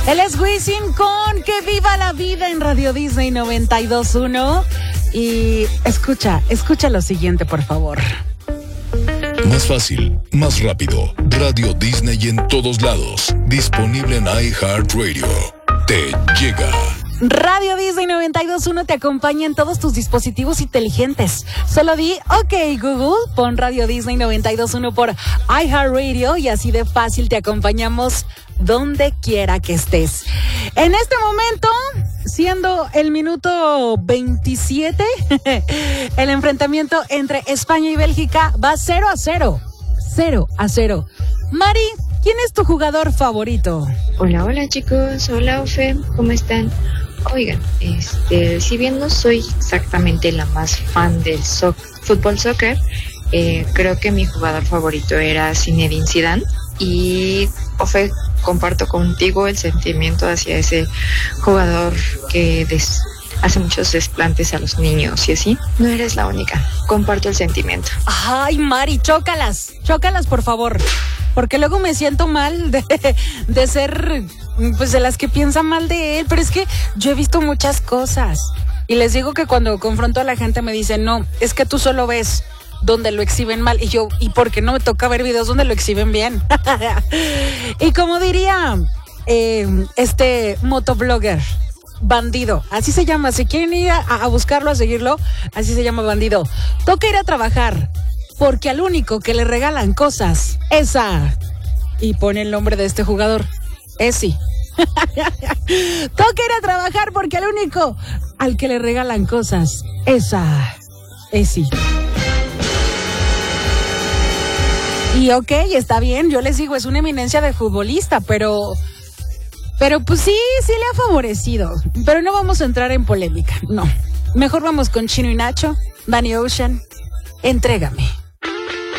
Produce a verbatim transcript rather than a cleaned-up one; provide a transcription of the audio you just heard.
Él es Wisin con Que Viva la Vida en Radio Disney noventa y dos punto uno. Y escucha, escucha lo siguiente, por favor. Más fácil, más rápido. Radio Disney en todos lados. Disponible en iHeartRadio. Te llega. Radio Disney noventa y dos punto uno te acompaña en todos tus dispositivos inteligentes. Solo di, ok Google, pon Radio Disney noventa y dos punto uno por iHeartRadio y así de fácil te acompañamos donde quiera que estés. En este momento, siendo el minuto veintisiete, el enfrentamiento entre España y Bélgica va cero a cero. cero a cero. Mari, ¿quién es tu jugador favorito? Hola, hola chicos, hola Ofe, ¿cómo están? Oigan, este, si bien no soy exactamente la más fan del so- fútbol soccer, eh, creo que mi jugador favorito era Zinedine Zidane. Y Ofe, comparto contigo el sentimiento hacia ese jugador que des- hace muchos desplantes a los niños y así. No eres la única, comparto el sentimiento. Ay, Mari, chócalas, chócalas por favor, porque luego me siento mal de, de ser, pues, de las que piensan mal de él, pero es que yo he visto muchas cosas y les digo que cuando confronto a la gente me dicen, no, es que tú solo ves donde lo exhiben mal, y yo, ¿y por qué no me toca ver videos donde lo exhiben bien? Y como diría eh, este motoblogger, Bandido, así se llama, si quieren ir a, a buscarlo, a seguirlo, así se llama Bandido. Toca ir a trabajar, porque al único que le regalan cosas es a... Y pone el nombre de este jugador, Esi. Toca ir a trabajar porque al único al que le regalan cosas es a Esi. Y ok, está bien, yo les digo, es una eminencia de futbolista, pero... Pero pues sí, sí le ha favorecido. Pero no vamos a entrar en polémica, no. Mejor vamos con Chino y Nacho, Danny Ocean, Entrégame.